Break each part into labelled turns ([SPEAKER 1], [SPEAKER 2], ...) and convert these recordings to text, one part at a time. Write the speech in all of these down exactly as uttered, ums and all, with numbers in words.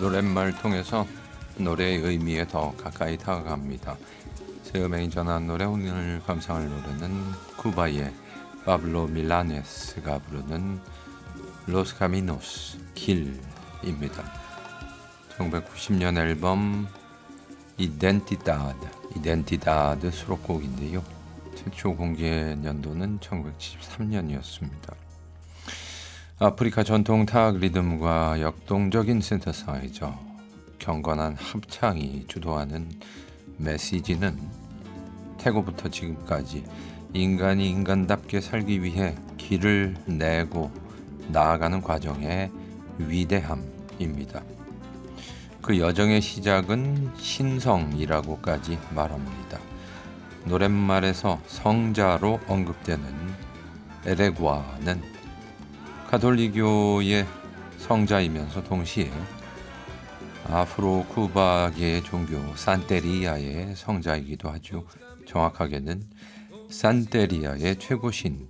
[SPEAKER 1] 노랫말 통해서 노래의 의미에 더 가까이 다가갑니다. 새 음악이 전한 노래, 오늘 감상할 노래는 쿠바의 파블로 밀라네스가 부르는 로스 카미노스 길입니다. 천구백구십 년 앨범 이덴티다드 이덴티다드 수록곡인데요. 최초 공개 연도는 천구백칠십삼 년이었습니다. 아프리카 전통 타악 리듬과 역동적인 신서사이저, 경건한 합창이 주도하는 메시지는 태고부터 지금까지 인간이 인간답게 살기 위해 길을 내고 나아가는 과정의 위대함입니다. 그 여정의 시작은 신성이라고까지 말합니다. 노랫말에서 성자로 언급되는 에레구아는 가톨릭교의 성자이면서 동시에 아프로 쿠바계의 종교 산테리아의 성자이기도 하죠. 정확하게는 산테리아의 최고신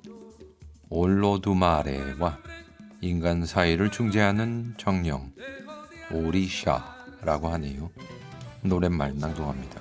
[SPEAKER 1] 올로두마레와 인간 사이를 중재하는 정령 오리샤라고 하네요. 노랫말 낭독합니다.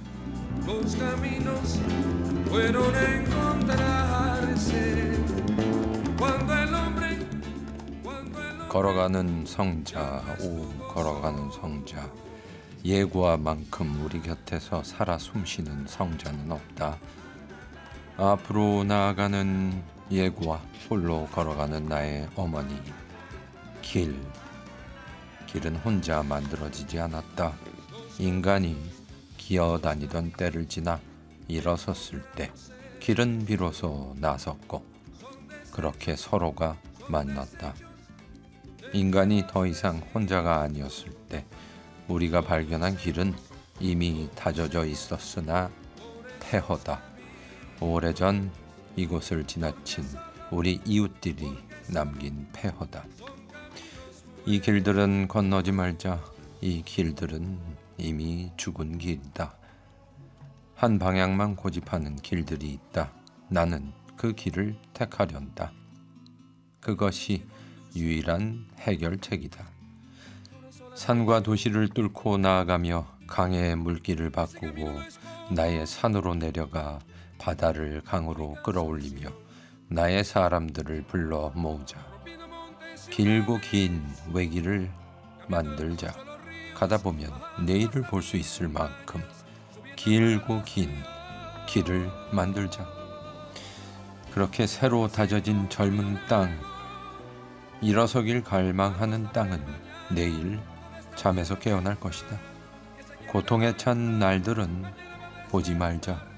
[SPEAKER 1] 걸어가는 성자, 오 걸어가는 성자, 예구와만큼 우리 곁에서 살아 숨쉬는 성자는 없다. 앞으로 나아가는 예구와 홀로 걸어가는 나의 어머니. 길, 길은 혼자 만들어지지 않았다. 인간이 기어다니던 때를 지나 일어섰을 때 길은 비로소 나섰고 그렇게 서로가 만났다. 인간이 더 이상 혼자가 아니었을 때 우리가 발견한 길은 이미 다져져 있었으나 태허다. 오래전 이곳을 지나친 우리 이웃들이 남긴 폐허다. 이 길들은 건너지 말자. 이 길들은 이미 죽은 길이다. 한 방향만 고집하는 길들이 있다. 나는 그 길을 택하련다. 그것이 유일한 해결책이다. 산과 도시를 뚫고 나아가며 강의 물길을 바꾸고 나의 산으로 내려가 바다를 강으로 끌어올리며 나의 사람들을 불러 모으자. 길고 긴 외길을 만들자. 가다 보면 내일을 볼 수 있을 만큼 길고 긴 길을 만들자. 그렇게 새로 다져진 젊은 땅, 일어서길 갈망하는 땅은 내일 잠에서 깨어날 것이다. 고통에 찬 날들은 보지 말자.